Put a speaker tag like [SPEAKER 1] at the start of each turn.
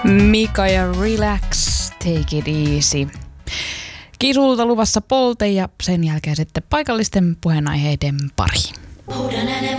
[SPEAKER 1] Mika ja Relax, Take It Easy. Kisulta luvassa Polte ja sen jälkeen sitten paikallisten puheenaiheiden pari.